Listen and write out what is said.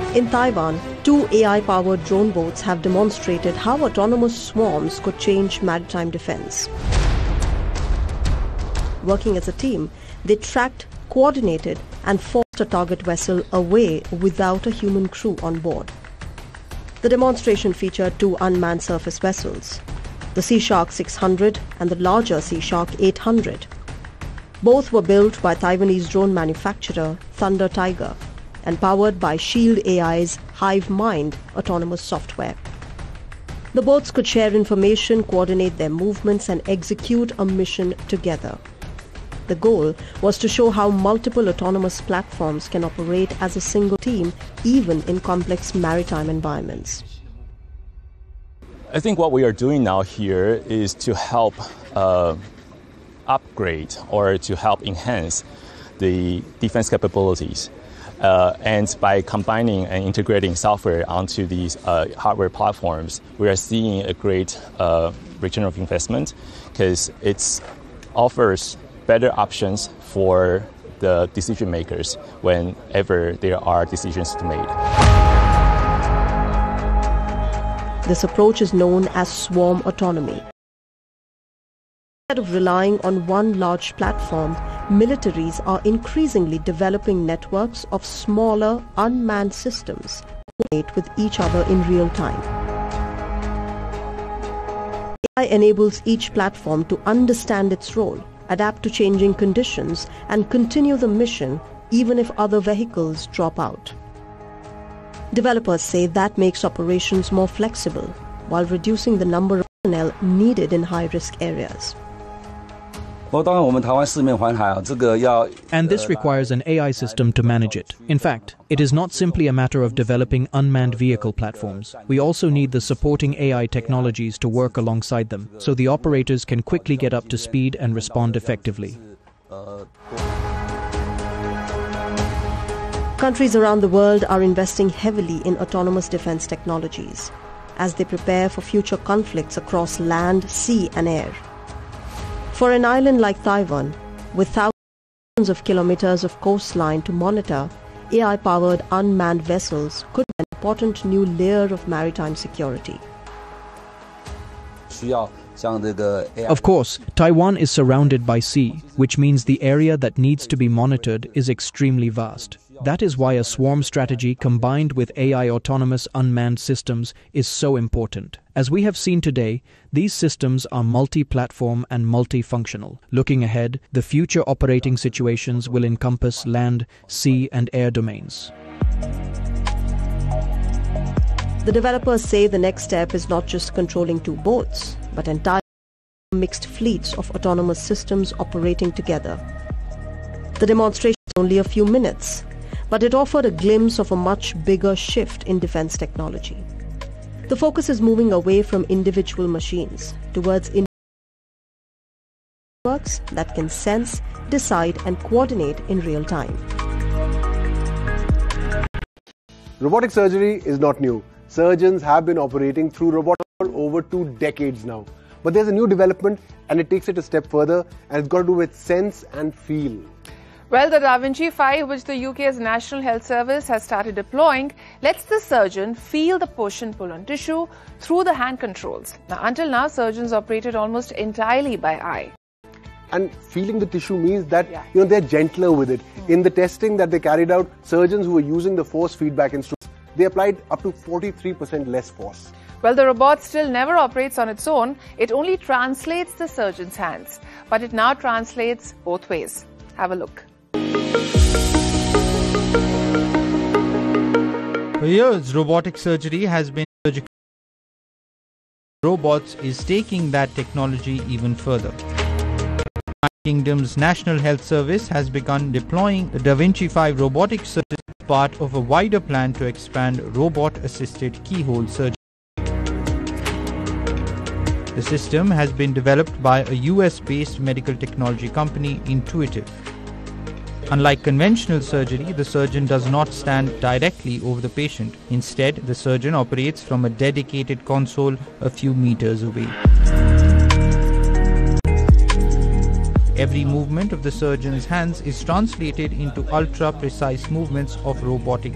In Taiwan, 2 AI-powered drone boats have demonstrated how autonomous swarms could change maritime defense. Working as a team, they tracked, coordinated, and forced a target vessel away without a human crew on board. The demonstration featured 2 unmanned surface vessels, the Sea Shark 600 and the larger Sea Shark 800. Both were built by Taiwanese drone manufacturer Thunder Tiger and powered by Shield AI's HiveMind autonomous software. The boats could share information, coordinate their movements, and execute a mission together. The goal was to show how multiple autonomous platforms can operate as a single team, even in complex maritime environments. I think what we are doing now here is to help upgrade or to help enhance the defense capabilities. And by combining and integrating software onto these hardware platforms, we are seeing a great return of investment because it offers better options for the decision makers whenever there are decisions to be made. This approach is known as swarm autonomy. Instead of relying on one large platform, militaries are increasingly developing networks of smaller, unmanned systems that coordinate with each other in real time. AI enables each platform to understand its role, adapt to changing conditions, and continue the mission even if other vehicles drop out. Developers say that makes operations more flexible while reducing the number of personnel needed in high-risk areas. And this requires an AI system to manage it. In fact, it is not simply a matter of developing unmanned vehicle platforms. We also need the supporting AI technologies to work alongside them, so the operators can quickly get up to speed and respond effectively. Countries around the world are investing heavily in autonomous defense technologies as they prepare for future conflicts across land, sea, and air. For an island like Taiwan, with thousands of kilometers of coastline to monitor, AI-powered unmanned vessels could be an important new layer of maritime security. Of course, Taiwan is surrounded by sea, which means the area that needs to be monitored is extremely vast. That is why a swarm strategy combined with AI autonomous unmanned systems is so important. As we have seen today, these systems are multi-platform and multifunctional. Looking ahead, the future operating situations will encompass land, sea, and air domains. The developers say the next step is not just controlling 2 boats, but entire mixed fleets of autonomous systems operating together. The demonstration is only a few minutes, but it offered a glimpse of a much bigger shift in defense technology. The focus is moving away from individual machines towards networks that can sense, decide, and coordinate in real time. Robotic surgery is not new. Surgeons have been operating through robots for over 2 decades now. But there's a new development and it takes it a step further, and it's got to do with sense and feel. Well, the Da Vinci 5, which the UK's National Health Service has started deploying, lets the surgeon feel the push and pull on tissue through the hand controls. Now, until now, surgeons operated almost entirely by eye. And feeling the tissue means that they're gentler with it. In the testing that they carried out, surgeons who were using the force feedback instruments, they applied up to 43% less force. Well, the robot still never operates on its own. It only translates the surgeon's hands. But it now translates both ways. Have a look. For years, robotic surgery has been surgical. Robots is taking that technology even further. The Kingdom's National Health Service has begun deploying the Da Vinci 5 robotic surgery as part of a wider plan to expand robot-assisted keyhole surgery. The system has been developed by a US-based medical technology company, Intuitive. Unlike conventional surgery, the surgeon does not stand directly over the patient. Instead, the surgeon operates from a dedicated console a few meters away. Every movement of the surgeon's hands is translated into ultra-precise movements of robotic